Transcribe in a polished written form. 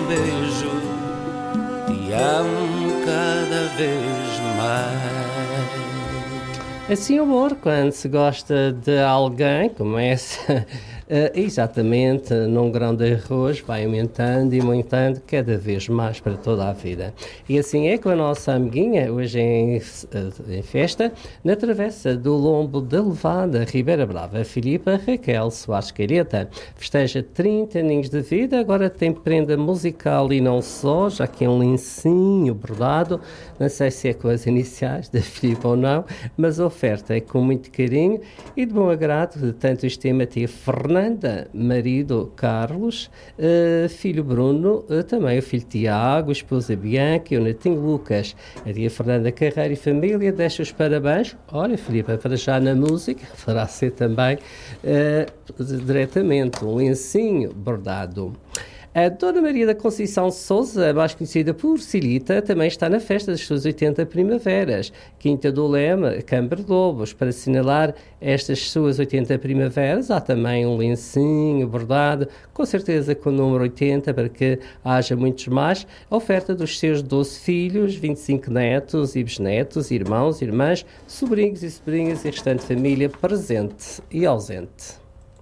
beijo, te amo cada vez mais. Assim o amor, quando se gosta de alguém, começa exatamente num grão de arroz, vai aumentando e aumentando cada vez mais para toda a vida. E assim é com a nossa amiguinha, hoje em festa, na travessa do Lombo da Levada, Ribeira Brava, Filipa Raquel Soares Caireta. Festeja 30 aninhos de vida, agora tem prenda musical e não só, já que é um lencinho bordado, não sei se é com as iniciais da Filipa ou não, mas a oferta é com muito carinho e de bom agrado de tanto estima tia Fernanda, marido Carlos, filho Bruno, também o filho Tiago, esposa Bianca e o netinho Lucas. A tia Fernanda Carreira e família deixa os parabéns. Olha, Filipe, para já na música, fará ser também diretamente um lencinho bordado. A Dona Maria da Conceição Sousa, mais conhecida por Cilita, também está na festa das suas 80 primaveras. Quinta do Leme, Câmara de Lobos. Para assinalar estas suas 80 primaveras, há também um lencinho bordado, com certeza com o número 80, para que haja muitos mais. A oferta dos seus 12 filhos, 25 netos e bisnetos, irmãos, irmãs, sobrinhos e sobrinhas e restante família presente e ausente.